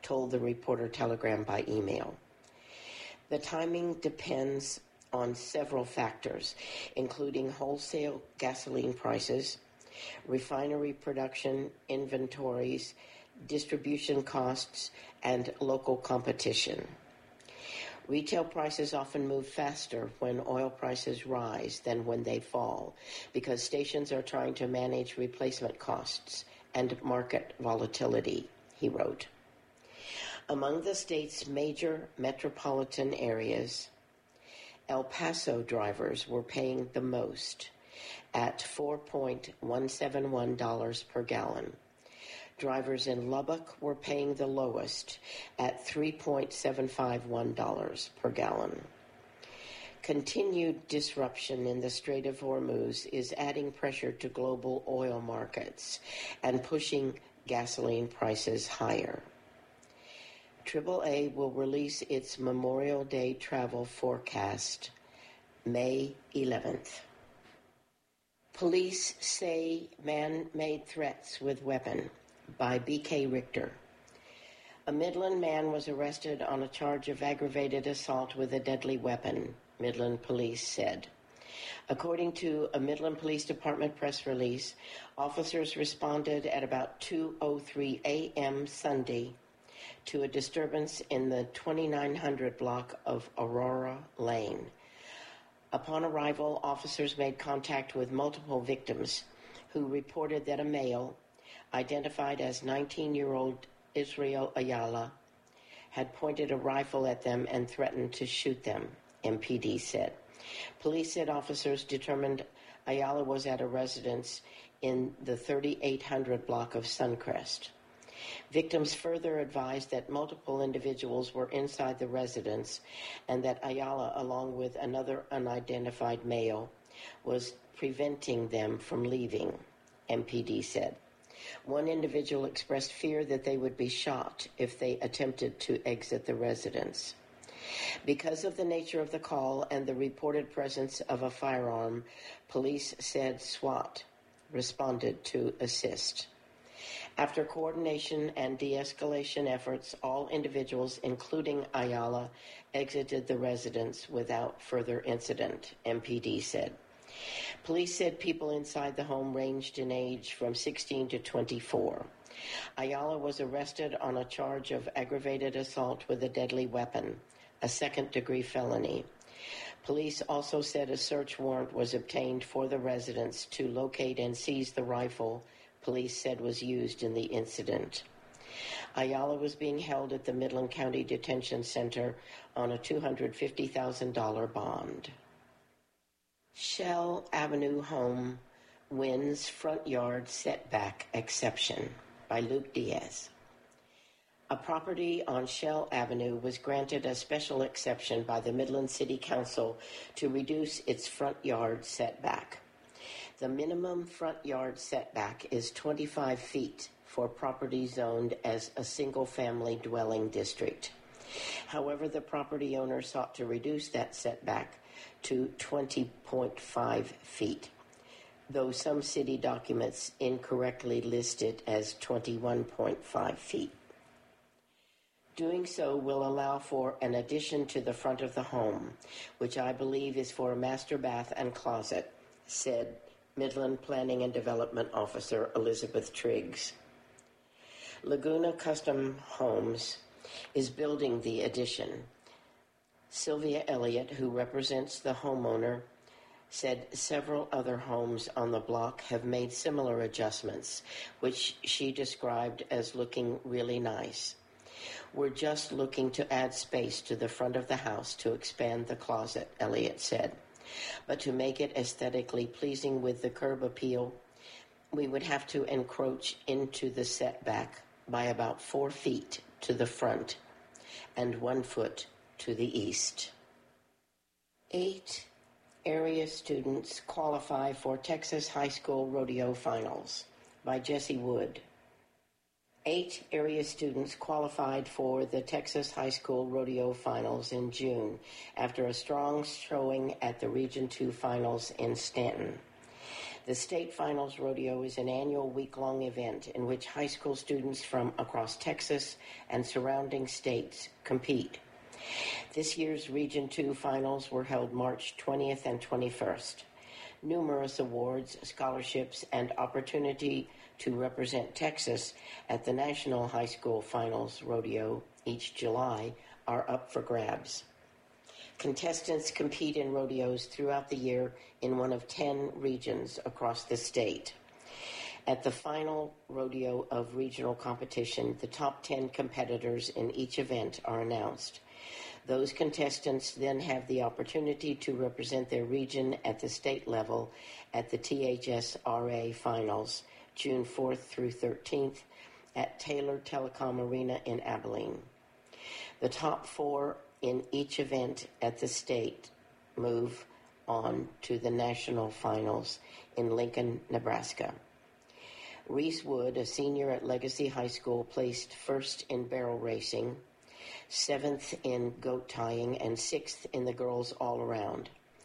told the Reporter Telegram by email. The timing depends on several factors, including wholesale gasoline prices, refinery production, inventories, distribution costs, and local competition. Retail prices often move faster when oil prices rise than when they fall, because stations are trying to manage replacement costs and market volatility, he wrote. Among the state's major metropolitan areas, El Paso drivers were paying the most at $4.171 per gallon. Drivers in Lubbock were paying the lowest at $3.751 per gallon. Continued disruption in the Strait of Hormuz is adding pressure to global oil markets and pushing gasoline prices higher. AAA will release its Memorial Day travel forecast May 11th. Police say man-made threats with weapon by B.K. Richter. A Midland man was arrested on a charge of aggravated assault with a deadly weapon, Midland police said. According to a Midland Police Department press release, officers responded at about 2:03 a.m. Sunday to a disturbance in the 2900 block of Aurora Lane. Upon arrival, officers made contact with multiple victims who reported that a male, identified as 19-year-old Israel Ayala, had pointed a rifle at them and threatened to shoot them, MPD said. Police said officers determined Ayala was at a residence in the 3800 block of Suncrest. Victims further advised that multiple individuals were inside the residence and that Ayala, along with another unidentified male, was preventing them from leaving, MPD said. One individual expressed fear that they would be shot if they attempted to exit the residence. Because of the nature of the call and the reported presence of a firearm, police said SWAT responded to assist. After coordination and de-escalation efforts, all individuals, including Ayala, exited the residence without further incident, MPD said. Police said people inside the home ranged in age from 16 to 24. Ayala was arrested on a charge of aggravated assault with a deadly weapon, a second-degree felony. Police also said a search warrant was obtained for the residence to locate and seize the rifle police said was used in the incident. Ayala was being held at the Midland County Detention Center on a $250,000 bond. Shell Avenue home wins front yard setback exception by Luke Diaz. A property on Shell Avenue was granted a special exception by the Midland City Council to reduce its front yard setback. The minimum front yard setback is 25 feet for property zoned as a single-family dwelling district. However, the property owner sought to reduce that setback to 20.5 feet, though some city documents incorrectly list it as 21.5 feet. Doing so will allow for an addition to the front of the home, which I believe is for a master bath and closet, said Midland Planning and Development Officer Elizabeth Triggs. Laguna Custom Homes is building the addition. Sylvia Elliott, who represents the homeowner, said several other homes on the block have made similar adjustments, which she described as looking really nice. We're just looking to add space to the front of the house to expand the closet, Elliott said. But to make it aesthetically pleasing with the curb appeal, we would have to encroach into the setback by about 4 feet to the front and 1 foot to the east. 8 area students qualify for Texas High School Rodeo Finals by Jesse Wood. 8 area students qualified for the Texas High School Rodeo Finals in June after a strong showing at the Region 2 Finals in Stanton. The State Finals Rodeo is an annual week-long event in which high school students from across Texas and surrounding states compete. This year's Region 2 finals were held March 20th and 21st. Numerous awards, scholarships, and opportunity to represent Texas at the National High School Finals Rodeo each July are up for grabs. Contestants compete in rodeos throughout the year in one of 10 regions across the state. At the final rodeo of regional competition, the top 10 competitors in each event are announced. Those contestants then have the opportunity to represent their region at the state level at the THSRA Finals, June 4th through 13th, at Taylor Telecom Arena in Abilene. The top 4 in each event at the state move on to the national finals in Lincoln, Nebraska. Reese Wood, a senior at Legacy High School, placed first in barrel racing, 7th in goat tying, and 6th in the girls all-around.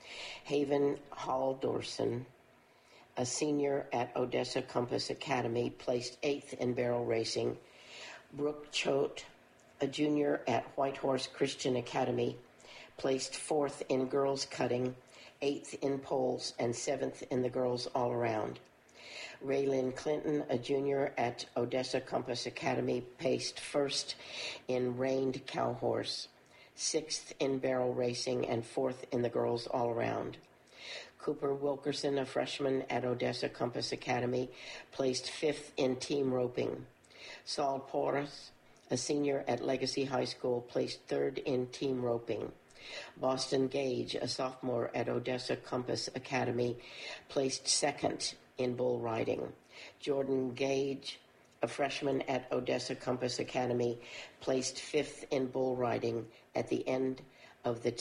Haven Haldorson, a senior at Odessa Compass Academy, placed 8th in barrel racing. Brooke Choate, a junior at Whitehorse Christian Academy, placed 4th in girls cutting, 8th in poles, and 7th in the girls all-around. Raylyn Clinton, a junior at Odessa Compass Academy, placed 1st in reined cow horse, 6th in barrel racing, and 4th in the girls all-around. Cooper Wilkerson, a freshman at Odessa Compass Academy, placed 5th in team roping. Saul Porras, a senior at Legacy High School, placed 3rd in team roping. Boston Gage, a sophomore at Odessa Compass Academy, placed 2nd in bull riding. Jordan Gage, a freshman at Odessa Compass Academy, placed 5th in bull riding at the end of the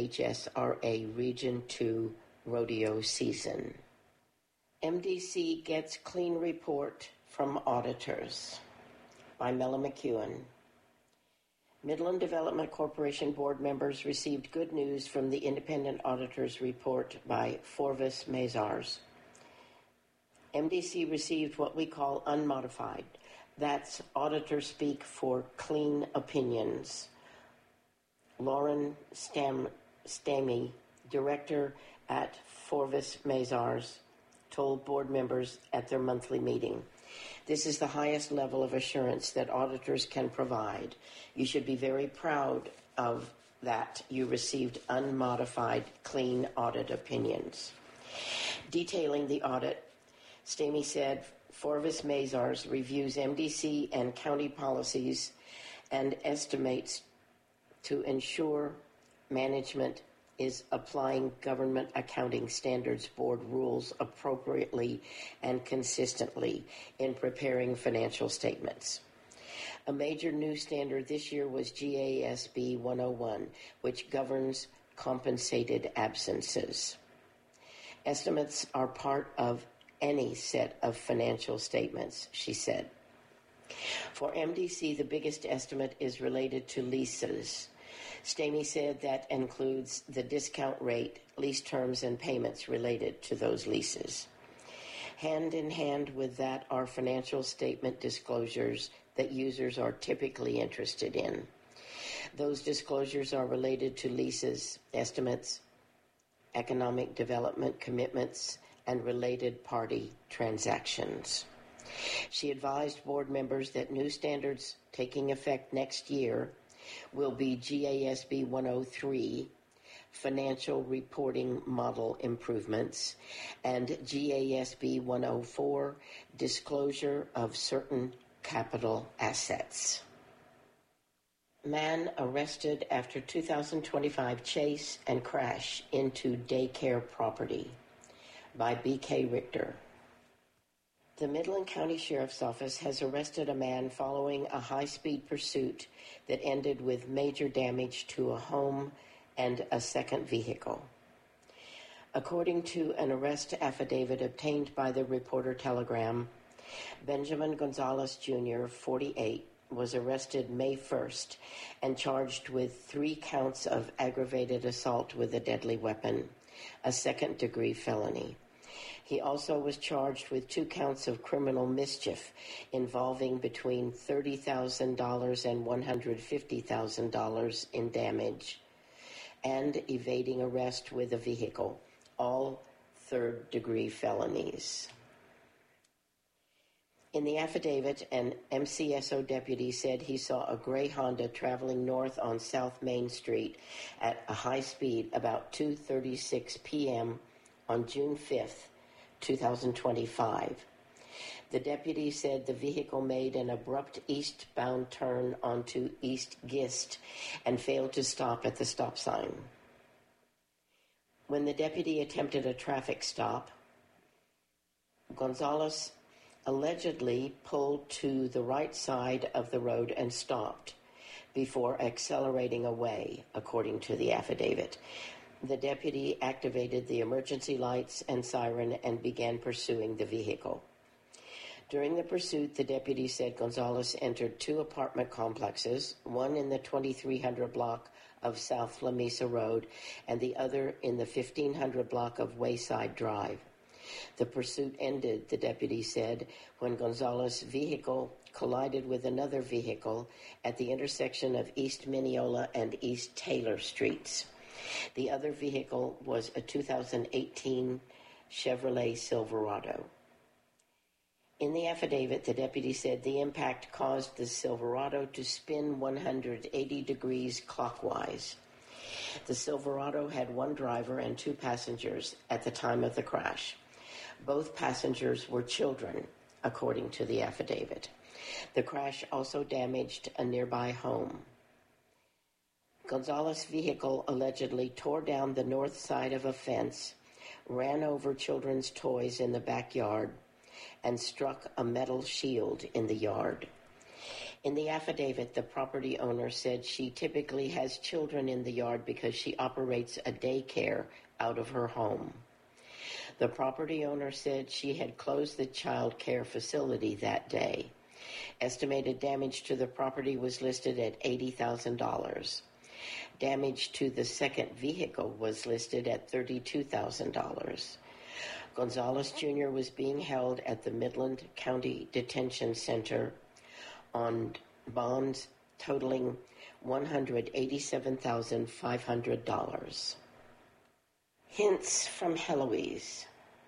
THSRA Region 2 rodeo season. MDC gets clean report from auditors by Mella McEwen. Midland Development Corporation board members received good news from the independent auditor's report by Forvis Mazars. MDC received what we call unmodified. That's auditor speak for clean opinions. Lauren Stamey, director at Forvis Mazars, told board members at their monthly meeting, "This is the highest level of assurance that auditors can provide. You should be very proud of that you received unmodified, clean audit opinions." Detailing the audit, Stamey said, Forvis Mazars reviews MDC and county policies and estimates to ensure management is applying Government Accounting Standards Board rules appropriately and consistently in preparing financial statements. A major new standard this year was GASB 101, which governs compensated absences. Estimates are part of any set of financial statements, she said. For MDC, the biggest estimate is related to leases. Stamey said that includes the discount rate, lease terms, and payments related to those leases. Hand in hand with that are financial statement disclosures that users are typically interested in. Those disclosures are related to leases, estimates, economic development commitments, and related party transactions. She advised board members that new standards taking effect next year will be GASB 103, Financial Reporting Model Improvements, and GASB 104, Disclosure of Certain Capital Assets. Man arrested after 2025 chase and crash into daycare property by B.K. Richter. The Midland County Sheriff's Office has arrested a man following a high-speed pursuit that ended with major damage to a home and a second vehicle. According to an arrest affidavit obtained by the Reporter-Telegram, Benjamin Gonzalez Jr., 48, was arrested May 1st and charged with 3 counts of aggravated assault with a deadly weapon, a second-degree felony. He also was charged with 2 counts of criminal mischief involving between $30,000 and $150,000 in damage and evading arrest with a vehicle, all third-degree felonies. In the affidavit, an MCSO deputy said he saw a gray Honda traveling north on South Main Street at a high speed about 2:36 p.m. on June 5th, 2025. The deputy said the vehicle made an abrupt eastbound turn onto East Gist and failed to stop at the stop sign. When the deputy attempted a traffic stop, Gonzalez allegedly pulled to the right side of the road and stopped before accelerating away, according to the affidavit. The deputy activated the emergency lights and siren and began pursuing the vehicle. During the pursuit, the deputy said Gonzalez entered 2 apartment complexes, one in the 2300 block of South La Mesa Road and the other in the 1500 block of Wayside Drive. The pursuit ended, the deputy said, when Gonzalez's vehicle collided with another vehicle at the intersection of East Mineola and East Taylor Streets. The other vehicle was a 2018 Chevrolet Silverado. In the affidavit, the deputy said the impact caused the Silverado to spin 180 degrees clockwise. The Silverado had 1 driver and 2 passengers at the time of the crash. Both passengers were children, according to the affidavit. The crash also damaged a nearby home. Gonzalez's vehicle allegedly tore down the north side of a fence, ran over children's toys in the backyard, and struck a metal shield in the yard. In the affidavit, the property owner said she typically has children in the yard because she operates a daycare out of her home. The property owner said she had closed the child care facility that day. Estimated damage to the property was listed at $80,000. Damage to the second vehicle was listed at $32,000. Gonzalez Jr. was being held at the Midland County Detention Center on bonds totaling $187,500. Hints from Heloise.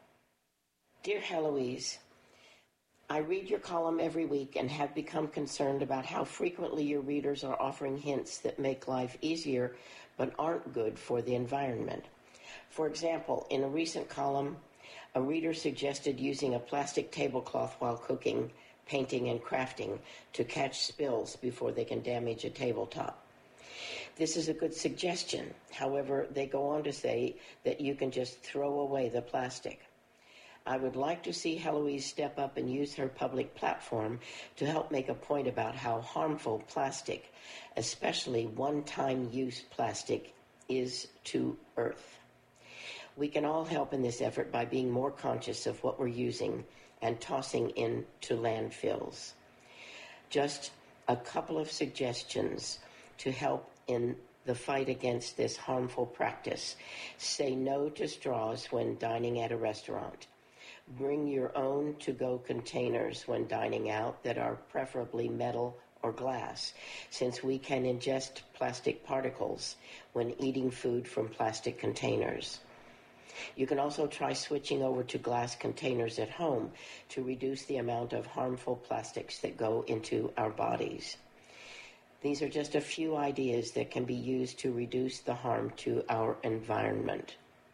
Dear Heloise, I read your column every week and have become concerned about how frequently your readers are offering hints that make life easier but aren't good for the environment. For example, in a recent column, a reader suggested using a plastic tablecloth while cooking, painting, and crafting to catch spills before they can damage a tabletop. This is a good suggestion. However, they go on to say that you can just throw away the plastic. I would like to see Heloise step up and use her public platform to help make a point about how harmful plastic, especially one-time use plastic, is to Earth. We can all help in this effort by being more conscious of what we're using and tossing into landfills. Just a couple of suggestions to help in the fight against this harmful practice. Say no to straws when dining at a restaurant. Bring your own to-go containers when dining out that are preferably metal or glass, since we can ingest plastic particles when eating food from plastic containers. You can also try switching over to glass containers at home to reduce the amount of harmful plastics that go into our bodies. These are just a few ideas that can be used to reduce the harm to our environment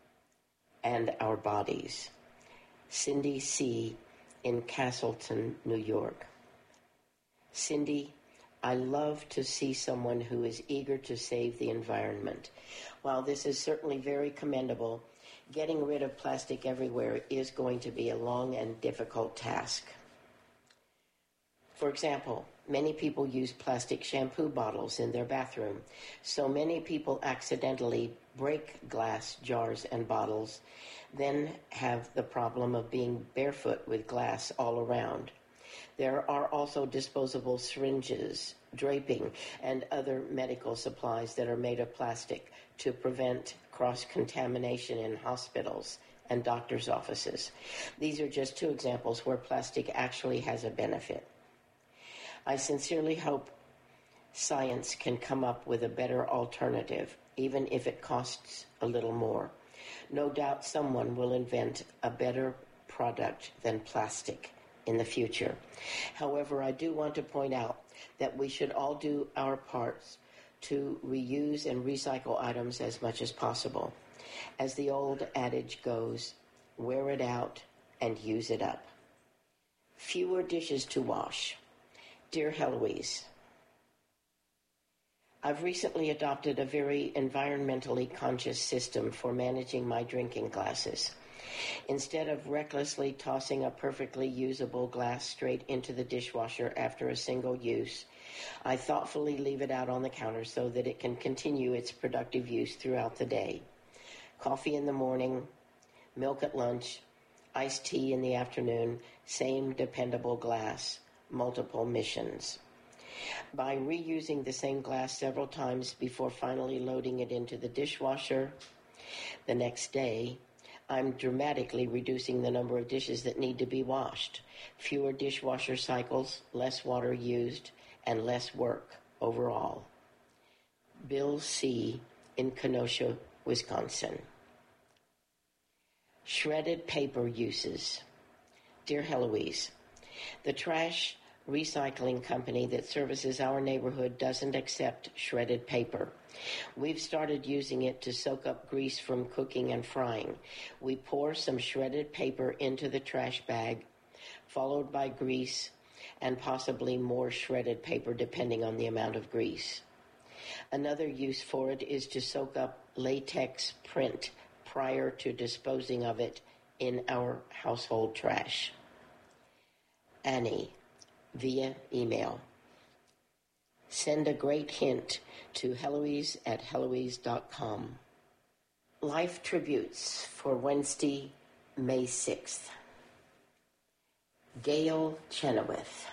and our bodies. Cindy C. in Castleton, New York. Cindy, I love to see someone who is eager to save the environment. While this is certainly very commendable, getting rid of plastic everywhere is going to be a long and difficult task. For example, many people use plastic shampoo bottles in their bathroom, so many people accidentally break glass jars and bottles, then have the problem of being barefoot with glass all around. There are also disposable syringes, draping, and other medical supplies that are made of plastic to prevent cross-contamination in hospitals and doctors' offices. These are just two examples where plastic actually has a benefit. I sincerely hope science can come up with a better alternative, even if it costs a little more. No doubt someone will invent a better product than plastic in the future. However, I do want to point out that we should all do our parts to reuse and recycle items as much as possible. As the old adage goes, wear it out and use it up. Fewer dishes to wash. Dear Heloise, I've recently adopted a very environmentally conscious system for managing my drinking glasses. Instead of recklessly tossing a perfectly usable glass straight into the dishwasher after a single use, I thoughtfully leave it out on the counter so that it can continue its productive use throughout the day. Coffee in the morning, milk at lunch, iced tea in the afternoon, same dependable glass, multiple missions. By reusing the same glass several times before finally loading it into the dishwasher the next day, I'm dramatically reducing the number of dishes that need to be washed. Fewer dishwasher cycles, less water used, and less work overall. Bill C. in Kenosha, Wisconsin. Shredded paper uses. Dear Heloise, the trash recycling company that services our neighborhood doesn't accept shredded paper. We've started using it to soak up grease from cooking and frying. We pour some shredded paper into the trash bag, followed by grease and possibly more shredded paper depending on the amount of grease. Another use for it is to soak up latex print prior to disposing of it in our household trash. Annie, via email. Send a great hint to Heloise@Heloise.com. Life tributes for Wednesday, May 6th. Gail Chenoweth.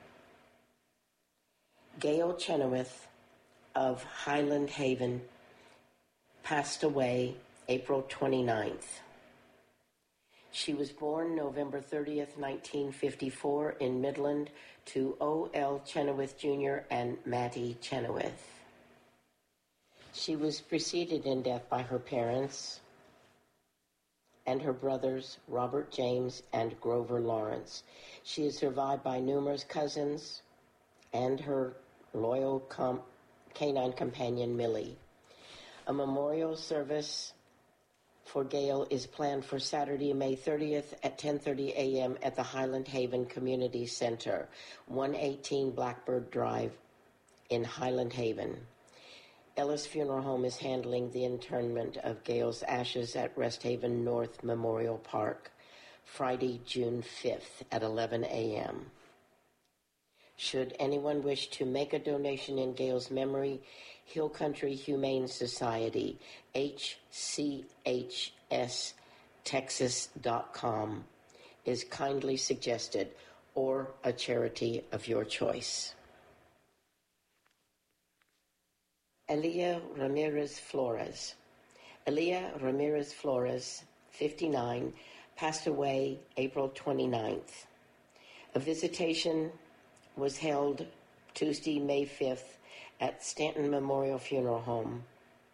Gail Chenoweth of Highland Haven passed away April 29th. She was born November 30th, 1954 in Midland to O.L. Chenoweth Jr. and Mattie Chenoweth. She was preceded in death by her parents and her brothers, Robert James and Grover Lawrence. She is survived by numerous cousins and her loyal canine companion, Millie. A memorial service for Gail is planned for Saturday, May 30th at 10:30 a.m. at the Highland Haven Community Center, 118 Blackbird Drive in Highland Haven. Ellis Funeral Home is handling the interment of Gail's ashes at Rest Haven North Memorial Park, Friday, June 5th at 11 a.m. Should anyone wish to make a donation in Gail's memory, Hill Country Humane Society, HCHSTexas.com, is kindly suggested, or a charity of your choice. Elia Ramirez Flores. Elia Ramirez Flores, 59, passed away April 29th. A visitation was held Tuesday, May 5th at Stanton Memorial Funeral Home,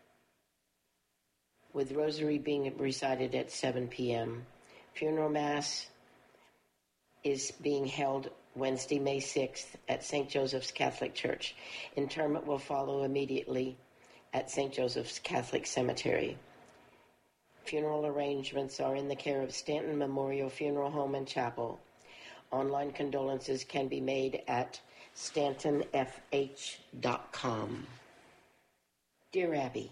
with rosary being recited at 7 p.m. Funeral Mass is being held Wednesday, May 6th at St. Joseph's Catholic Church. Interment will follow immediately at St. Joseph's Catholic Cemetery. Funeral arrangements are in the care of Stanton Memorial Funeral Home and Chapel. Online condolences can be made at stantonfh.com. Dear Abby,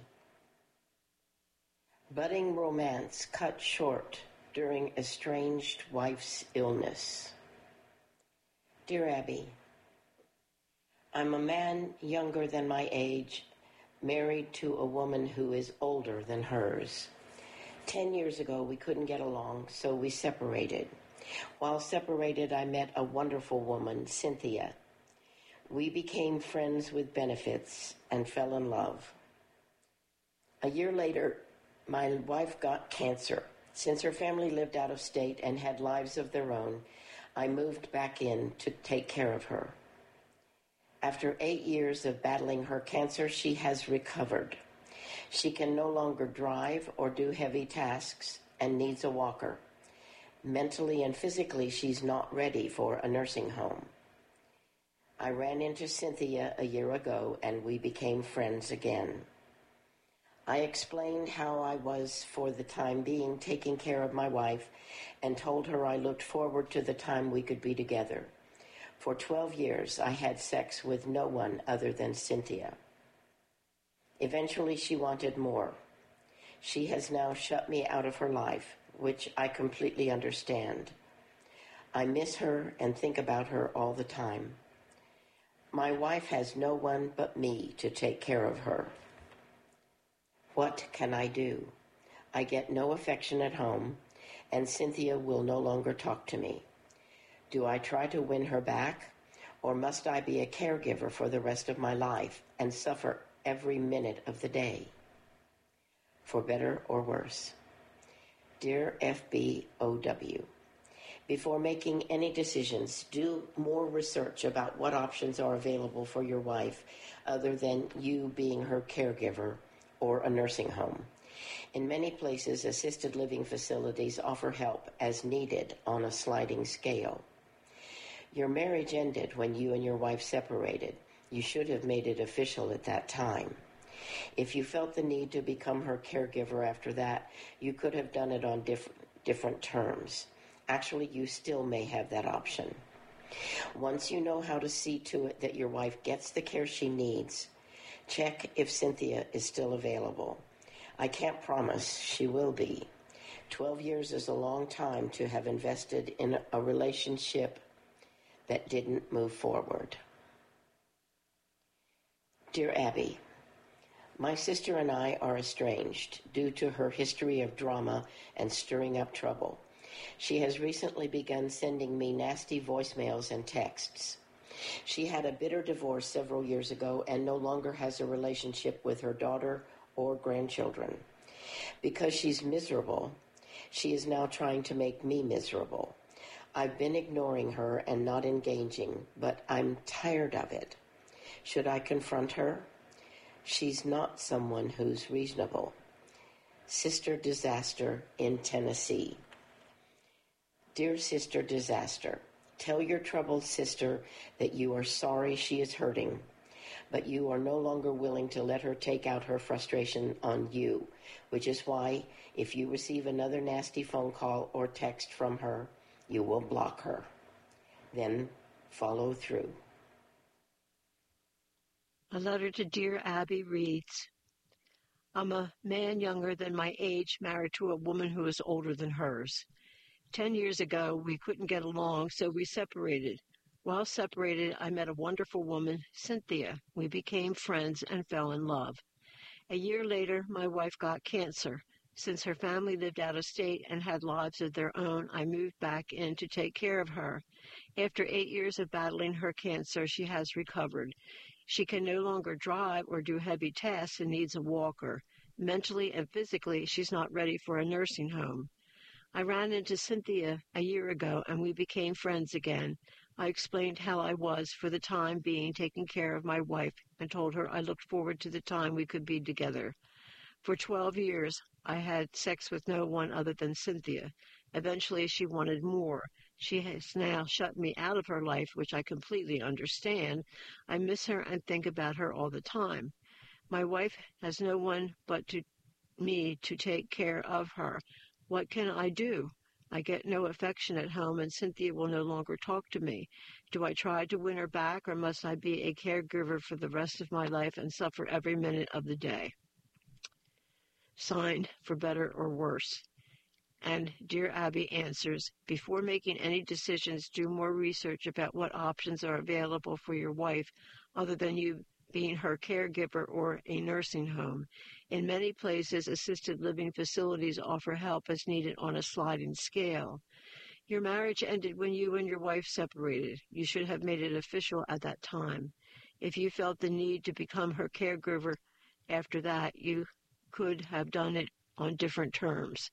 budding romance cut short during estranged wife's illness. Dear Abby, I'm a man younger than my age, married to a woman who is older than hers. 10 years ago, we couldn't get along, so we separated. While separated, I met a wonderful woman, Cynthia. We became friends with benefits and fell in love. A year later, my wife got cancer Since her family lived out of state and had lives of their own, I moved back in to take care of her. After 8 years of battling her cancer, she has recovered. She can no longer drive or do heavy tasks and needs a walker. Mentally and physically, she's not ready for a nursing home. I ran into Cynthia a year ago, and we became friends again. I explained how I was, for the time being, taking care of my wife and told her I looked forward to the time we could be together. For 12 years, I had sex with no one other than Cynthia. Eventually, she wanted more. She has now shut me out of her life, which I completely understand. I miss her and think about her all the time. My wife has no one but me to take care of her. What can I do? I get no affection at home, and Cynthia will no longer talk to me. Do I try to win her back, or must I be a caregiver for the rest of my life and suffer every minute of the day? For better or worse. Dear FBOW, before making any decisions, do more research about what options are available for your wife other than you being her caregiver or a nursing home. In many places, assisted living facilities offer help as needed on a sliding scale. Your marriage ended when you and your wife separated. You should have made it official at that time. If you felt the need to become her caregiver after that, you could have done it on different terms. Actually, you still may have that option. Once you know how to see to it that your wife gets the care she needs, check if Cynthia is still available. I can't promise she will be. 12 years is a long time to have invested in a relationship that didn't move forward. Dear Abby, my sister and I are estranged due to her history of drama and stirring up trouble. She has recently begun sending me nasty voicemails and texts. She had a bitter divorce several years ago and no longer has a relationship with her daughter or grandchildren. Because she's miserable, she is now trying to make me miserable. I've been ignoring her and not engaging, but I'm tired of it. Should I confront her? She's not someone who's reasonable. Sister Disaster in Tennessee. Dear Sister Disaster, tell your troubled sister that you are sorry she is hurting, but you are no longer willing to let her take out her frustration on you, which is why, if you receive another nasty phone call or text from her, you will block her. Then follow through. A letter to Dear Abby reads, I'm a man younger than my age, married to a woman who is older than hers. 10 years ago, we couldn't get along, so we separated. While separated, I met a wonderful woman, Cynthia. We became friends and fell in love. A year later, my wife got cancer. Since her family lived out of state and had lives of their own, I moved back in to take care of her. After 8 years of battling her cancer, she has recovered. She can no longer drive or do heavy tasks and needs a walker. Mentally and physically, she's not ready for a nursing home. I ran into Cynthia a year ago, and we became friends again. I explained how I was, for the time being, taking care of my wife, and told her I looked forward to the time we could be together. For 12 years, I had sex with no one other than Cynthia. Eventually, she wanted more. She has now shut me out of her life, which I completely understand. I miss her and think about her all the time. My wife has no one but me to take care of her. What can I do? I get no affection at home, and Cynthia will no longer talk to me. Do I try to win her back, or must I be a caregiver for the rest of my life and suffer every minute of the day? Signed, For Better or Worse. And Dear Abby answers, before making any decisions, do more research about what options are available for your wife other than you being her caregiver or a nursing home. In many places, assisted living facilities offer help as needed on a sliding scale. Your marriage ended when you and your wife separated. You should have made it official at that time. If you felt the need to become her caregiver after that, you could have done it on different terms.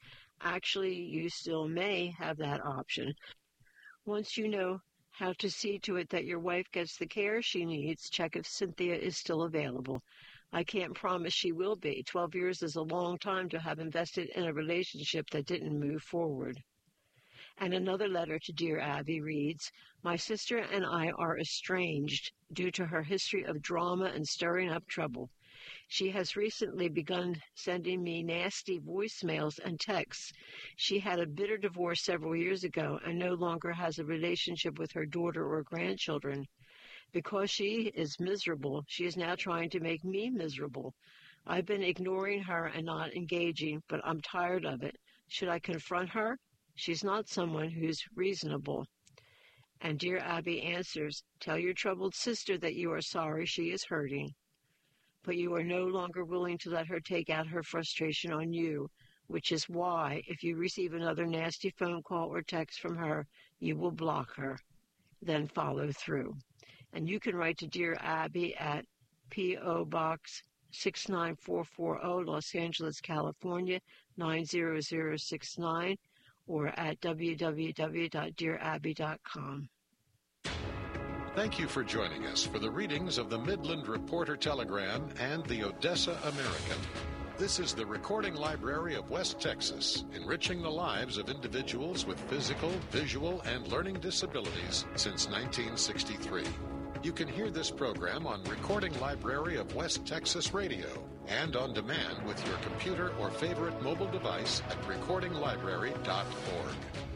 Actually, you still may have that option. Once you know how to see to it that your wife gets the care she needs, check if Cynthia is still available. I can't promise she will be. 12 years is a long time to have invested in a relationship that didn't move forward. And another letter to Dear Abby reads, My sister and I are estranged due to her history of drama and stirring up trouble. She has recently begun sending me nasty voicemails and texts. She had a bitter divorce several years ago and no longer has a relationship with her daughter or grandchildren. Because she is miserable, she is now trying to make me miserable. I've been ignoring her and not engaging, but I'm tired of it. Should I confront her? She's not someone who's reasonable. And Dear Abby answers, Tell your troubled sister that you are sorry she is hurting, but you are no longer willing to let her take out her frustration on you, which is why, if you receive another nasty phone call or text from her, you will block her, then follow through. And you can write to Dear Abby at P.O. Box 69440, Los Angeles, California, 90069, or at www.dearabby.com. Thank you for joining us for the readings of the Midland Reporter-Telegram and the Odessa American. This is the Recording Library of West Texas, enriching the lives of individuals with physical, visual, and learning disabilities since 1963. You can hear this program on Recording Library of West Texas Radio and on demand with your computer or favorite mobile device at recordinglibrary.org.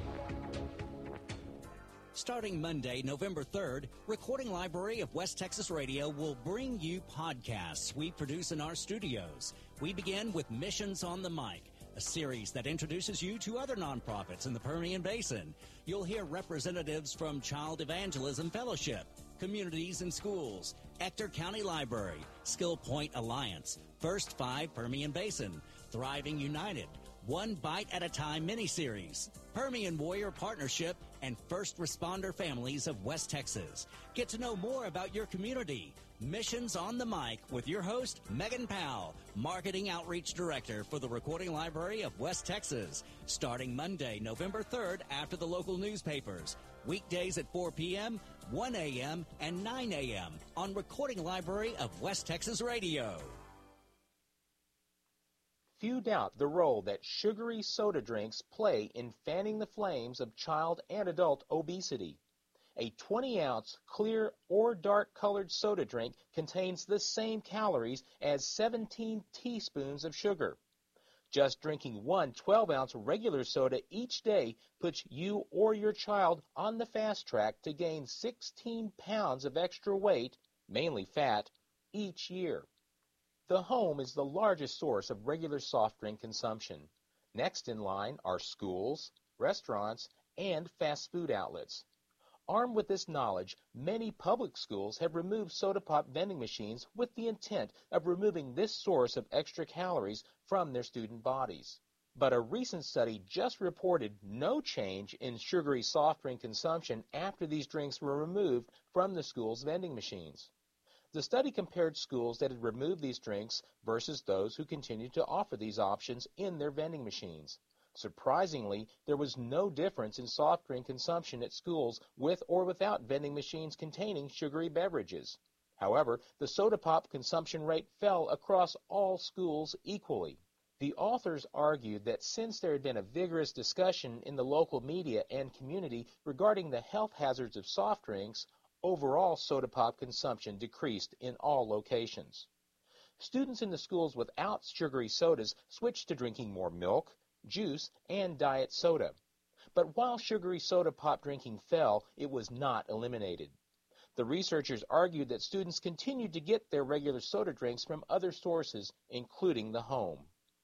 Starting Monday, November 3rd, Recording Library of West Texas Radio will bring you podcasts we produce in our studios. We begin with Missions on the Mic, a series that introduces you to other nonprofits in the Permian Basin. You'll hear representatives from Child Evangelism Fellowship, Communities and Schools, Ector County Library, Skill Point Alliance, First Five Permian Basin, Thriving United, One Bite at a Time miniseries, Permian Warrior Partnership, and First Responder Families of West Texas. Get to know more about your community. Missions on the Mic with your host, Megan Powell, Marketing Outreach Director for the Recording Library of West Texas. Starting Monday, November 3rd after the local newspapers. Weekdays at 4 p.m., 1 a.m., and 9 a.m. on Recording Library of West Texas Radio. Few doubt the role that sugary soda drinks play in fanning the flames of child and adult obesity. A 20-ounce clear or dark-colored soda drink contains the same calories as 17 teaspoons of sugar. Just drinking one 12-ounce regular soda each day puts you or your child on the fast track to gain 16 pounds of extra weight, mainly fat, each year. The home is the largest source of regular soft drink consumption. Next in line are schools, restaurants, and fast food outlets. Armed with this knowledge, many public schools have removed soda pop vending machines with the intent of removing this source of extra calories from their student bodies. But a recent study just reported no change in sugary soft drink consumption after these drinks were removed from the school's vending machines. The study compared schools that had removed these drinks versus those who continued to offer these options in their vending machines. Surprisingly, there was no difference in soft drink consumption at schools with or without vending machines containing sugary beverages. However, the soda pop consumption rate fell across all schools equally. The authors argued that since there had been a vigorous discussion in the local media and community regarding the health hazards of soft drinks, overall soda pop consumption decreased in all locations. Students in the schools without sugary sodas switched to drinking more milk, juice, and diet soda. But while sugary soda pop drinking fell, it was not eliminated. The researchers argued that students continued to get their regular soda drinks from other sources, including the home.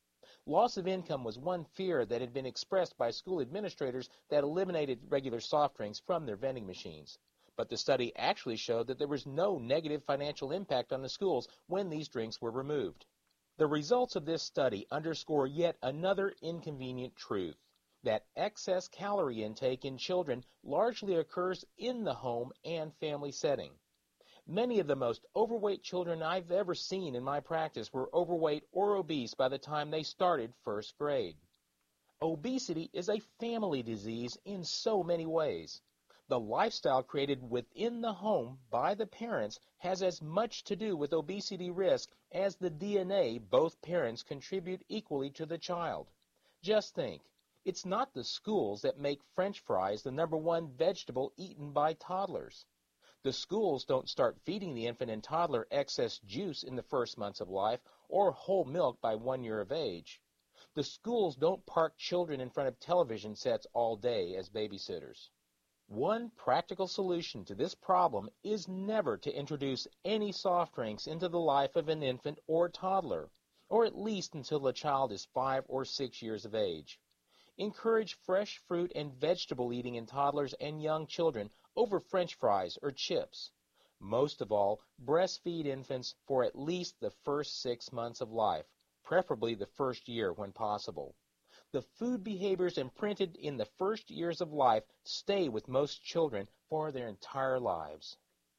Loss of income was one fear that had been expressed by school administrators that eliminated regular soft drinks from their vending machines. But the study actually showed that there was no negative financial impact on the schools when these drinks were removed. The results of this study underscore yet another inconvenient truth, that excess calorie intake in children largely occurs in the home and family setting. Many of the most overweight children I've ever seen in my practice were overweight or obese by the time they started first grade. Obesity is a family disease in so many ways. The lifestyle created within the home by the parents has as much to do with obesity risk as the DNA both parents contribute equally to the child. Just think, it's not the schools that make French fries the #1 vegetable eaten by toddlers. The schools don't start feeding the infant and toddler excess juice in the first months of life or whole milk by 1 year of age. The schools don't park children in front of television sets all day as babysitters. One practical solution to this problem is never to introduce any soft drinks into the life of an infant or toddler, or at least until the child is 5 or 6 years of age. Encourage fresh fruit and vegetable eating in toddlers and young children over French fries or chips. Most of all, breastfeed infants for at least the first 6 months of life, preferably the first year when possible. The food behaviors imprinted in the first years of life stay with most children for their entire lives.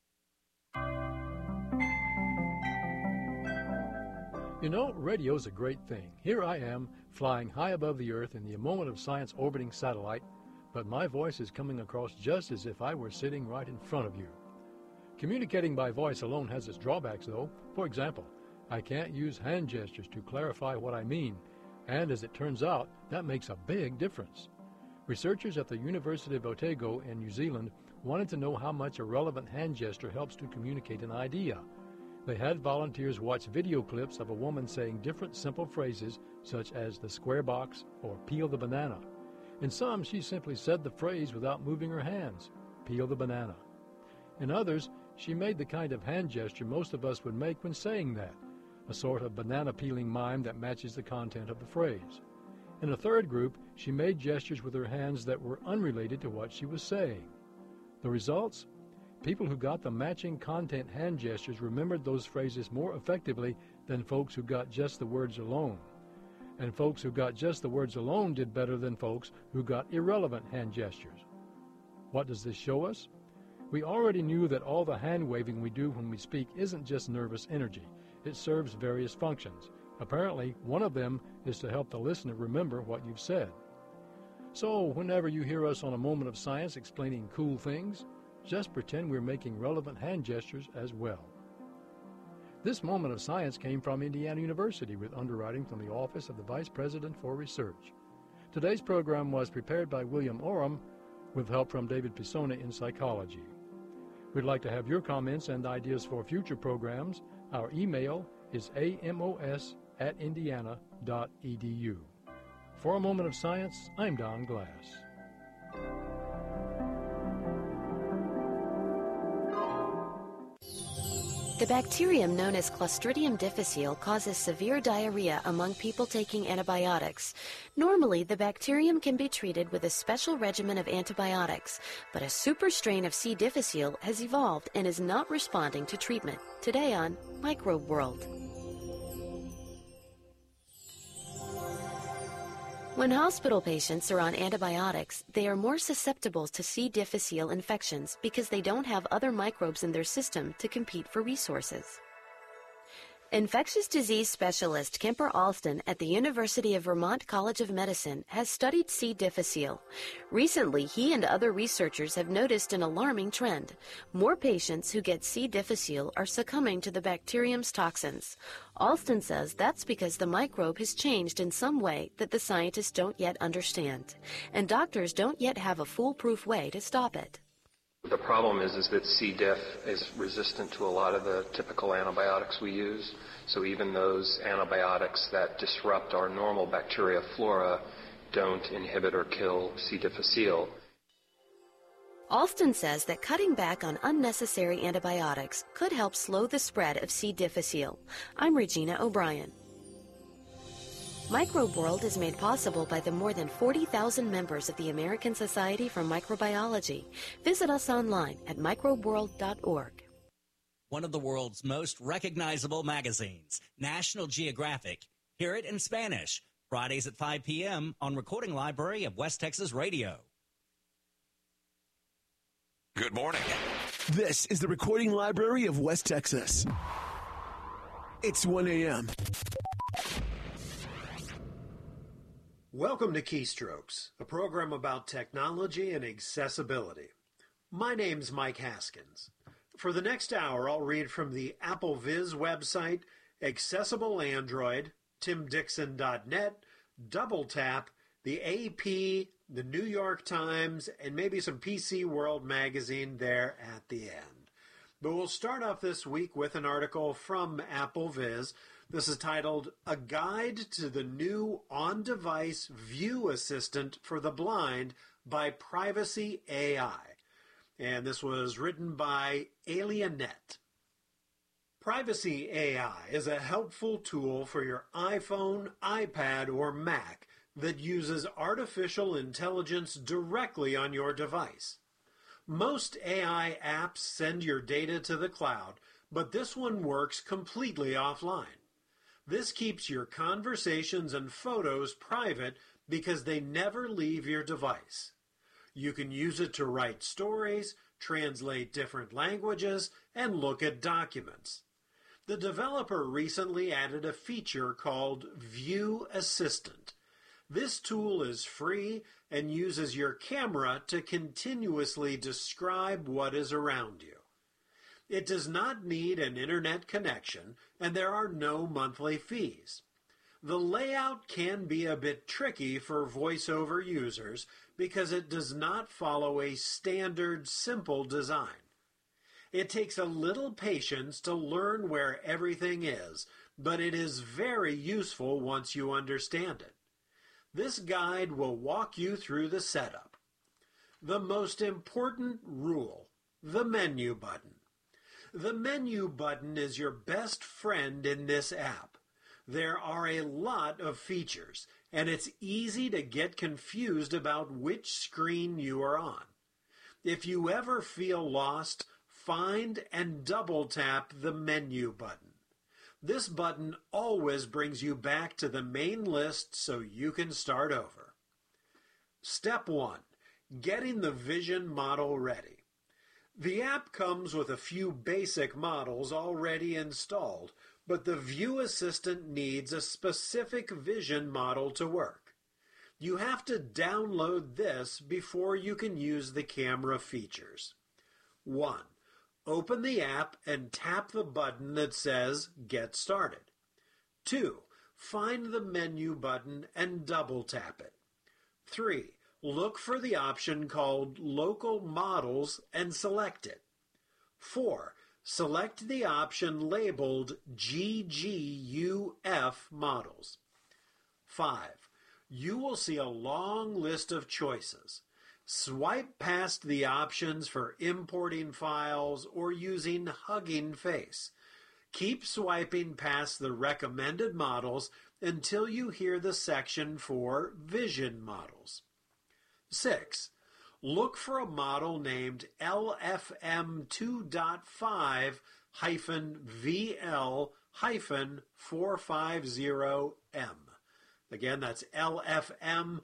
You know, radio's a great thing. Here I am, flying high above the Earth in the Moment of Science orbiting satellite, but my voice is coming across just as if I were sitting right in front of you. Communicating by voice alone has its drawbacks, though. For example, I can't use hand gestures to clarify what I mean, and as it turns out, that makes a big difference. Researchers at the University of Otago in New Zealand wanted to know how much a relevant hand gesture helps to communicate an idea. They had volunteers watch video clips of a woman saying different simple phrases such as the square box or peel the banana. In some, she simply said the phrase without moving her hands, peel the banana. In others, she made the kind of hand gesture most of us would make when saying that, a sort of banana peeling mime that matches the content of the phrase. In a third group, she made gestures with her hands that were unrelated to what she was saying. The results? People who got the matching content hand gestures remembered those phrases more effectively than folks who got just the words alone. And folks who got just the words alone did better than folks who got irrelevant hand gestures. What does this show us? We already knew that all the hand waving we do when we speak isn't just nervous energy. It serves various functions. Apparently, one of them is to help the listener remember what you've said. So, whenever you hear us on A Moment of Science explaining cool things, just pretend we're making relevant hand gestures as well. This Moment of Science came from Indiana University with underwriting from the Office of the Vice President for Research. Today's program was prepared by William Oram with help from David Pisona in psychology. We'd like to have your comments and ideas for future programs. Our email is amos@indiana.edu. For A Moment of Science, I'm Don Glass. The bacterium known as Clostridium difficile causes severe diarrhea among people taking antibiotics. Normally, the bacterium can be treated with a special regimen of antibiotics, but a super strain of C. difficile has evolved and is not responding to treatment. Today on Microbe World. When hospital patients are on antibiotics, they are more susceptible to C. difficile infections because they don't have other microbes in their system to compete for resources. Infectious disease specialist Kemper Alston at the University of Vermont College of Medicine has studied C. difficile. Recently, he and other researchers have noticed an alarming trend. More patients who get C. difficile are succumbing to the bacterium's toxins. Alston says that's because the microbe has changed in some way that the scientists don't yet understand, and doctors don't yet have a foolproof way to stop it. The problem is that C. diff is resistant to a lot of the typical antibiotics we use. So even those antibiotics that disrupt our normal bacteria flora don't inhibit or kill C. difficile. Alston says that cutting back on unnecessary antibiotics could help slow the spread of C. difficile. I'm Regina O'Brien. Microbe World is made possible by the more than 40,000 members of the American Society for Microbiology. Visit us online at microbeworld.org. One of the world's most recognizable magazines, National Geographic. Hear it in Spanish, Fridays at 5 p.m. on Recording Library of West Texas Radio. Good morning. This is the Recording Library of West Texas. It's 1 a.m. Welcome to Keystrokes, a program about technology and accessibility. My name's Mike Haskins. For the next hour, I'll read from the Apple Viz website, Accessible Android, timdixon.net, DoubleTap, the AP, the New York Times, and maybe some PC World magazine there at the end. But we'll start off this week with an article from Apple Viz. This is titled, A Guide to the New On-Device View Assistant for the Blind by Privacy AI. And this was written by Alianet. Privacy AI is a helpful tool for your iPhone, iPad, or Mac that uses artificial intelligence directly on your device. Most AI apps send your data to the cloud, but this one works completely offline. This keeps your conversations and photos private because they never leave your device. You can use it to write stories, translate different languages, and look at documents. The developer recently added a feature called View Assistant. This tool is free and uses your camera to continuously describe what is around you. It does not need an internet connection, and there are no monthly fees. The layout can be a bit tricky for voiceover users because it does not follow a standard, simple design. It takes a little patience to learn where everything is, but it is very useful once you understand it. This guide will walk you through the setup. The most important rule, the menu button. The menu button is your best friend in this app. There are a lot of features, and it's easy to get confused about which screen you are on. If you ever feel lost, find and double-tap the menu button. This button always brings you back to the main list so you can start over. Step 1. Getting the Vision model ready. The app comes with a few basic models already installed, but the View Assistant needs a specific Vision model to work. You have to download this before you can use the camera features. 1. Open the app and tap the button that says Get Started. 2. Find the menu button and double tap it. 3. Look for the option called Local Models and select it. 4. Select the option labeled GGUF Models. 5. You will see a long list of choices. Swipe past the options for importing files or using Hugging Face. Keep swiping past the recommended models until you hear the section for Vision Models. 6. Look for a model named LFM 2.5-VL-450M. Again, that's LFM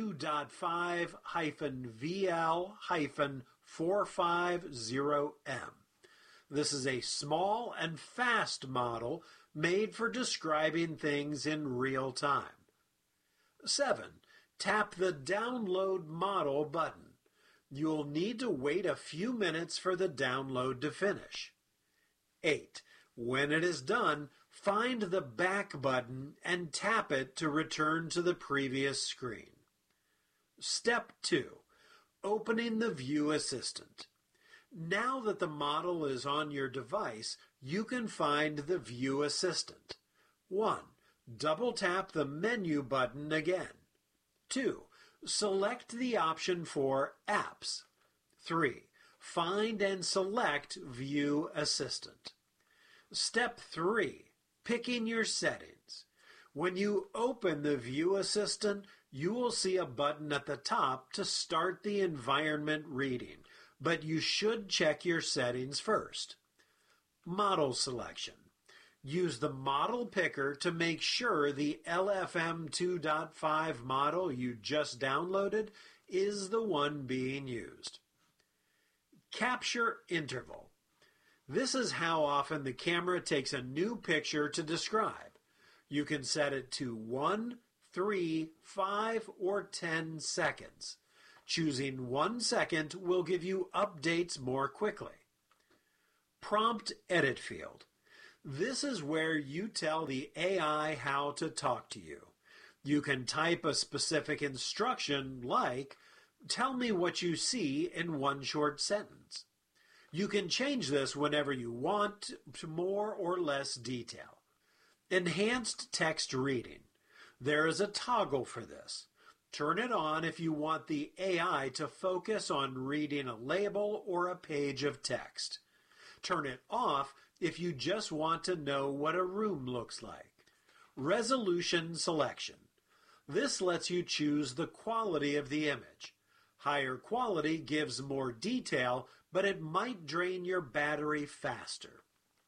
2.5-VL-450M. This is a small and fast model made for describing things in real time. 7. Tap the Download Model button. You'll need to wait a few minutes for the download to finish. 8. When it is done, find the Back button and tap it to return to the previous screen. Step 2. Opening the View Assistant. Now that the model is on your device, you can find the View Assistant. 1. Double tap the menu button again. 2. Select the option for Apps. 3. Find and select View Assistant. Step 3. Picking your settings. When you open the View Assistant, you will see a button at the top to start the environment reading, but you should check your settings first. Model selection. Use the model picker to make sure the LFM 2.5 model you just downloaded is the one being used. Capture interval. This is how often the camera takes a new picture to describe. You can set it to 1, 3, 5, or 10 seconds. Choosing 1 second will give you updates more quickly. Prompt Edit Field. This is where you tell the AI how to talk to you. You can type a specific instruction like, "Tell me what you see in one short sentence." You can change this whenever you want to more or less detail. Enhanced Text Reading. There is a toggle for this. Turn it on if you want the AI to focus on reading a label or a page of text. Turn it off if you just want to know what a room looks like. Resolution Selection. This lets you choose the quality of the image. Higher quality gives more detail, but it might drain your battery faster.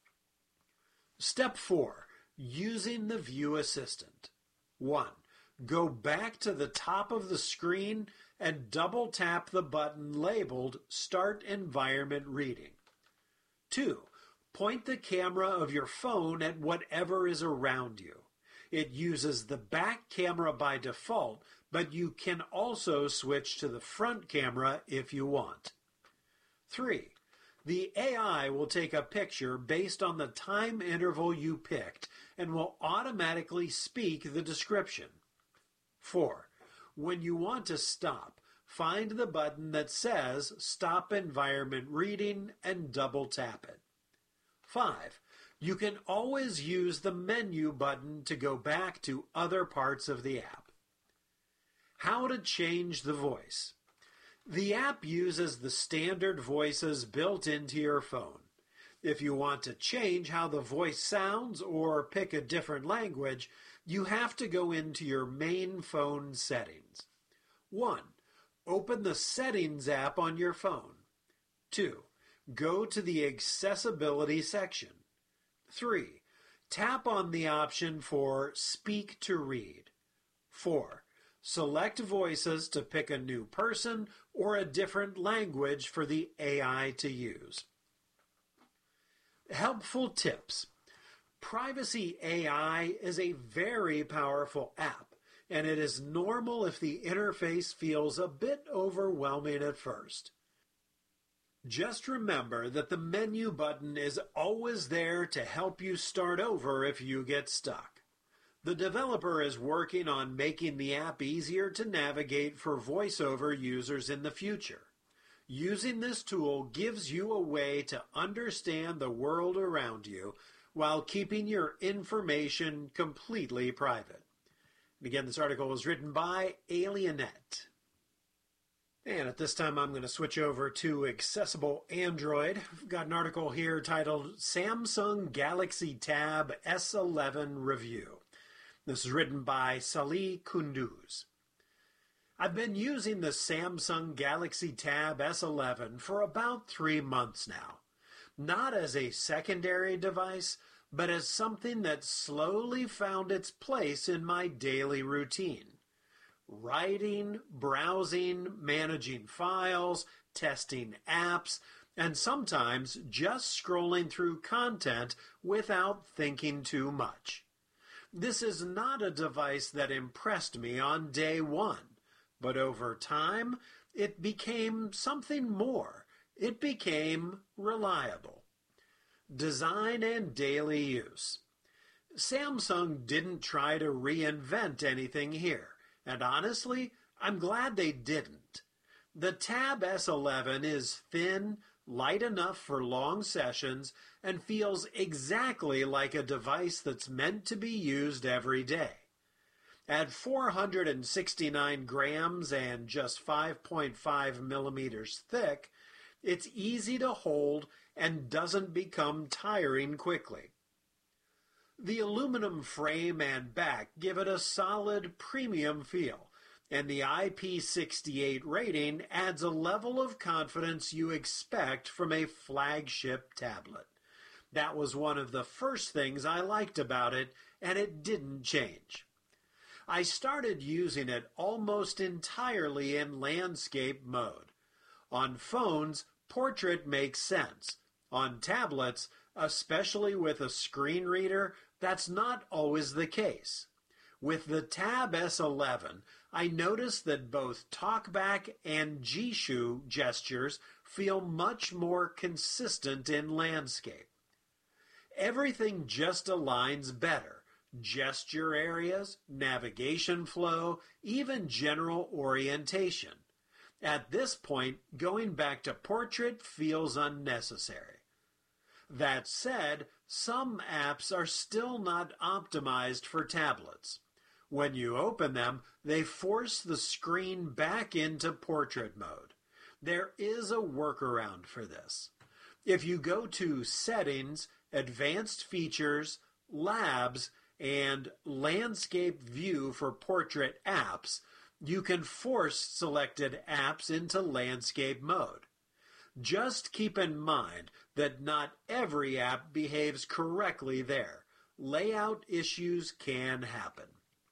Step 4. Using the View Assistant. 1. Go back to the top of the screen and double tap the button labeled Start Environment Reading. 2. Point the camera of your phone at whatever is around you. It uses the back camera by default, but you can also switch to the front camera if you want. 3. The AI will take a picture based on the time interval you picked and will automatically speak the description. 4. When you want to stop, find the button that says Stop Environment Reading and double tap it. 5. You can always use the menu button to go back to other parts of the app. How to change the voice. The app uses the standard voices built into your phone. If you want to change how the voice sounds or pick a different language, you have to go into your main phone settings. 1. Open the Settings app on your phone. 2. Go to the Accessibility section. 3. Tap on the option for Speak to Read. 4. Select voices to pick a new person or a different language for the AI to use. Helpful tips. Privacy AI is a very powerful app, and it is normal if the interface feels a bit overwhelming at first. Just remember that the menu button is always there to help you start over if you get stuck. The developer is working on making the app easier to navigate for VoiceOver users in the future. Using this tool gives you a way to understand the world around you while keeping your information completely private. And again, this article was written by Alienette. And at this time, I'm going to switch over to Accessible Android. I've got an article here titled Samsung Galaxy Tab S11 Review. This is written by Salih Kunduz. I've been using the Samsung Galaxy Tab S11 for about 3 months now. Not as a secondary device, but as something that slowly found its place in my daily routine. Writing, browsing, managing files, testing apps, and sometimes just scrolling through content without thinking too much. This is not a device that impressed me on day one, but over time, it became something more. It became reliable. Design and daily use. Samsung didn't try to reinvent anything here. And honestly, I'm glad they didn't. The Tab S11 is thin, light enough for long sessions, and feels exactly like a device that's meant to be used every day. At 469 grams and just 5.5 millimeters thick, it's easy to hold and doesn't become tiring quickly. The aluminum frame and back give it a solid premium feel, and the IP68 rating adds a level of confidence you expect from a flagship tablet. That was one of the first things I liked about it, and it didn't change. I started using it almost entirely in landscape mode. On phones, portrait makes sense. On tablets, especially with a screen reader, that's not always the case. With the Tab S11, I noticed that both talkback and Jishu gestures feel much more consistent in landscape. Everything just aligns better. Gesture areas, navigation flow, even general orientation. At this point, going back to portrait feels unnecessary. That said, some apps are still not optimized for tablets. When you open them, they force the screen back into portrait mode. There is a workaround for this. If you go to Settings, Advanced Features, Labs, and Landscape View for portrait apps, you can force selected apps into landscape mode. Just keep in mind that not every app behaves correctly there. Layout issues can happen.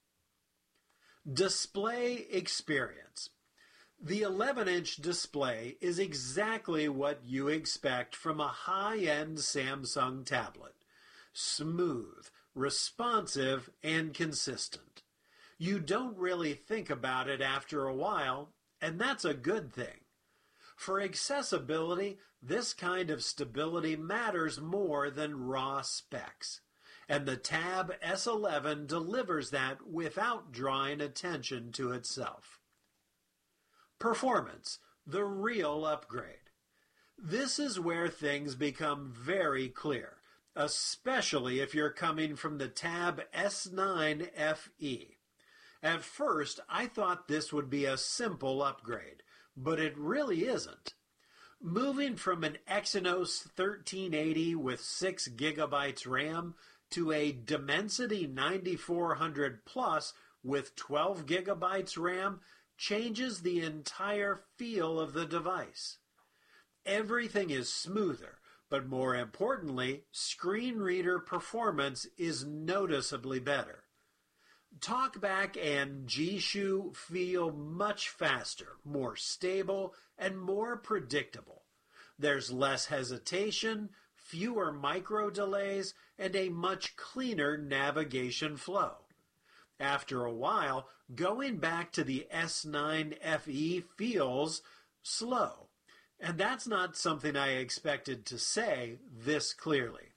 Display experience. The 11-inch display is exactly what you expect from a high-end Samsung tablet. Smooth, responsive, and consistent. You don't really think about it after a while, and that's a good thing. For accessibility, this kind of stability matters more than raw specs, and the Tab S11 delivers that without drawing attention to itself. Performance, the real upgrade. This is where things become very clear, especially if you're coming from the Tab S9 FE. At first, I thought this would be a simple upgrade, but it really isn't. Moving from an Exynos 1380 with 6 GB RAM to a Dimensity 9400 Plus with 12 GB RAM changes the entire feel of the device. Everything is smoother, but more importantly, screen reader performance is noticeably better. TalkBack and Jishu feel much faster, more stable, and more predictable. There's less hesitation, fewer micro delays, and a much cleaner navigation flow. After a while, going back to the S9 FE feels slow, and that's not something I expected to say this clearly.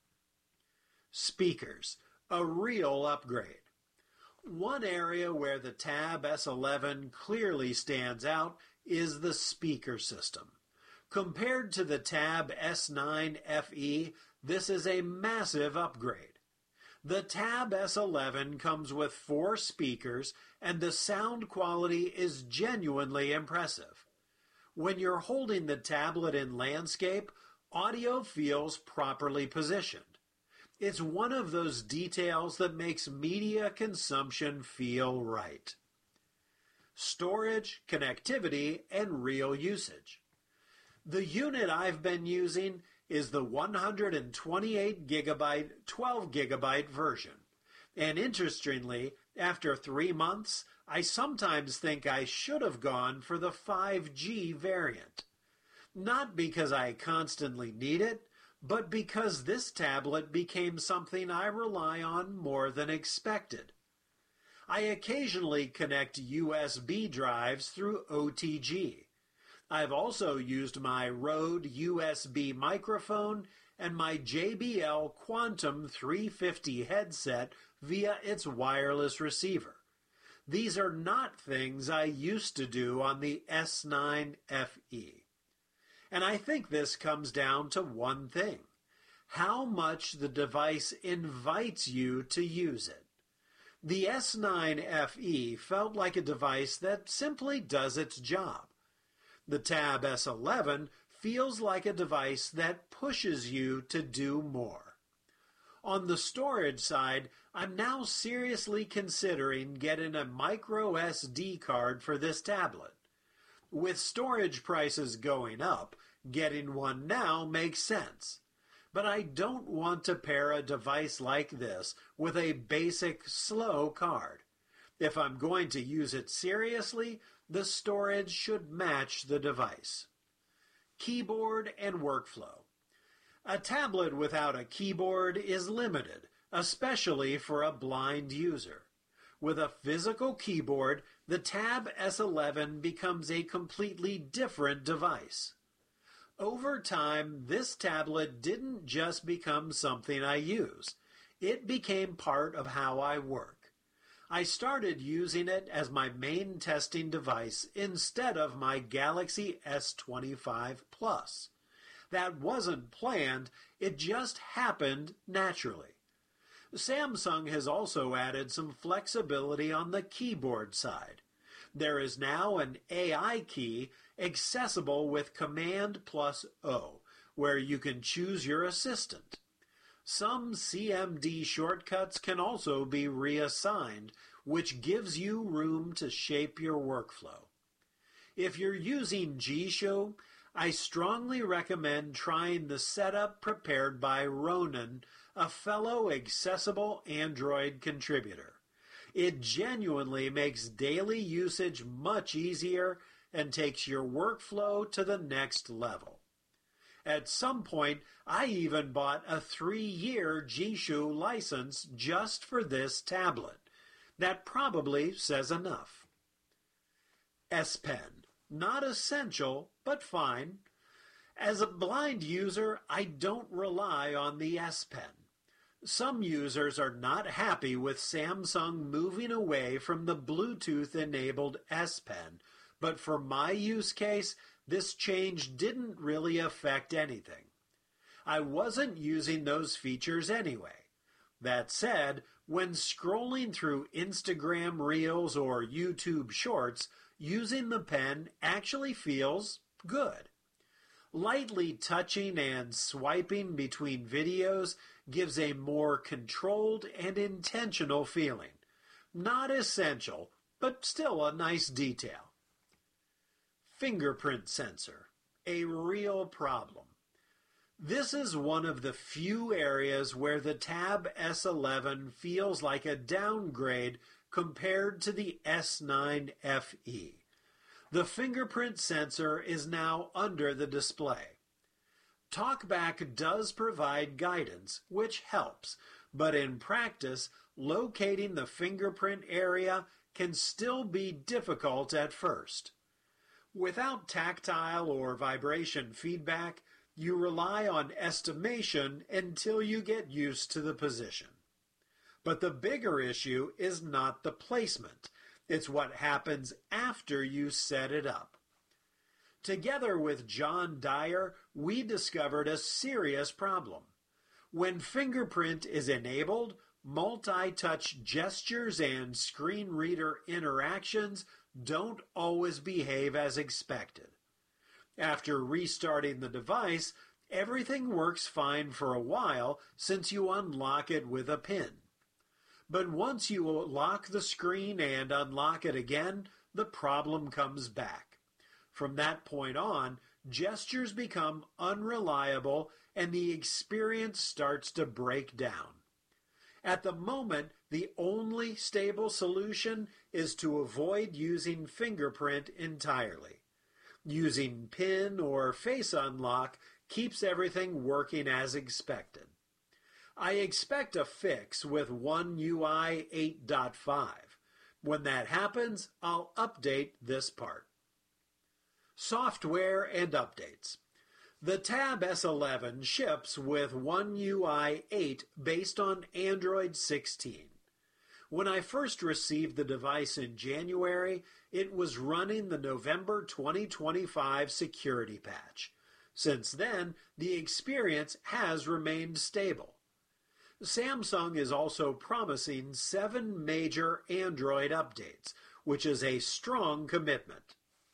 Speakers, a real upgrade. One area where the Tab S11 clearly stands out is the speaker system. Compared to the Tab S9 FE, this is a massive upgrade. The Tab S11 comes with 4 speakers, and the sound quality is genuinely impressive. When you're holding the tablet in landscape, audio feels properly positioned. It's one of those details that makes media consumption feel right. Storage, connectivity, and real usage. The unit I've been using is the 128 GB, 12 GB version. And interestingly, after 3 months, I sometimes think I should have gone for the 5G variant. Not because I constantly need it, but because this tablet became something I rely on more than expected. I occasionally connect USB drives through OTG. I've also used my Rode USB microphone and my JBL Quantum 350 headset via its wireless receiver. These are not things I used to do on the S9 FE. And I think this comes down to one thing: how much the device invites you to use it. The S9 FE felt like a device that simply does its job. The Tab S11 feels like a device that pushes you to do more. On the storage side, I'm now seriously considering getting a micro SD card for this tablet. With storage prices going up, getting one now makes sense. But I don't want to pair a device like this with a basic slow card. If I'm going to use it seriously, the storage should match the device. Keyboard and workflow. A tablet without a keyboard is limited, especially for a blind user. With a physical keyboard, the Tab S11 becomes a completely different device. Over time, this tablet didn't just become something I use. It became part of how I work. I started using it as my main testing device instead of my Galaxy S25 Plus. That wasn't planned, it just happened naturally. Samsung has also added some flexibility on the keyboard side. There is now an AI key accessible with Command plus O, where you can choose your assistant. Some CMD shortcuts can also be reassigned, which gives you room to shape your workflow. If you're using G-Show, I strongly recommend trying the setup prepared by Ronan, a fellow accessible Android contributor. It genuinely makes daily usage much easier and takes your workflow to the next level. At some point, I even bought a 3-year G-Show license just for this tablet. That probably says enough. S Pen. Not essential, but fine. As a blind user, I don't rely on the S Pen. Some users are not happy with Samsung moving away from the Bluetooth-enabled S Pen, but for my use case, this change didn't really affect anything. I wasn't using those features anyway. That said, when scrolling through Instagram Reels or YouTube Shorts, using the pen actually feels good. Lightly touching and swiping between videos gives a more controlled and intentional feeling. Not essential, but still a nice detail. Fingerprint sensor, a real problem. This is one of the few areas where the Tab S11 feels like a downgrade compared to the S9 FE. The fingerprint sensor is now under the display. TalkBack does provide guidance, which helps, but in practice, locating the fingerprint area can still be difficult at first. Without tactile or vibration feedback, you rely on estimation until you get used to the position. But the bigger issue is not the placement. It's what happens after you set it up. Together with John Dyer, we discovered a serious problem. When fingerprint is enabled, multi-touch gestures and screen reader interactions don't always behave as expected. After restarting the device, everything works fine for a while since you unlock it with a PIN. But once you lock the screen and unlock it again, the problem comes back. From that point on, gestures become unreliable and the experience starts to break down. At the moment, the only stable solution is to avoid using fingerprint entirely. Using PIN or Face Unlock keeps everything working as expected. I expect a fix with One UI 8.5. When that happens, I'll update this part. Software and updates. The Tab S11 ships with One UI 8 based on Android 16. When I first received the device in January, it was running the November 2025 security patch. Since then, the experience has remained stable. Samsung is also promising 7 major Android updates, which is a strong commitment.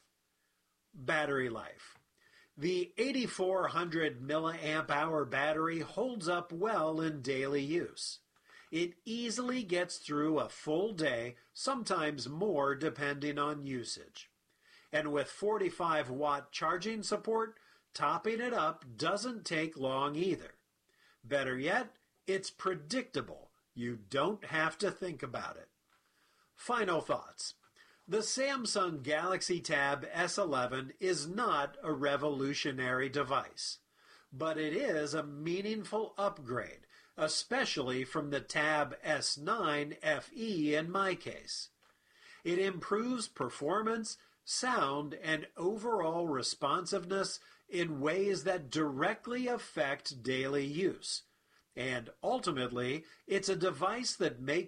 Battery life. The 8400 mAh battery holds up well in daily use. It easily gets through a full day, sometimes more depending on usage. And with 45-watt charging support, topping it up doesn't take long either. Better yet, it's predictable. You don't have to think about it. Final thoughts. The Samsung Galaxy Tab S11 is not a revolutionary device, but it is a meaningful upgrade especially from the Tab S9 FE in my case. It improves performance, sound, and overall responsiveness in ways that directly affect daily use. And ultimately, it's a device that makes